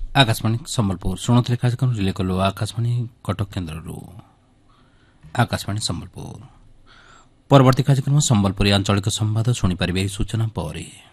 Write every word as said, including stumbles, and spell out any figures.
आकाशवाणी सम्बलपुर शुणुले कार्यक्रम रिले कलु आकाशवाणी कटक केन्द्र आकाशवाणी सम्बलपुर परवर्ती कार्यक्रम सम्बलपुरी आंचलिक संवाद शुणिपारे सूचना पर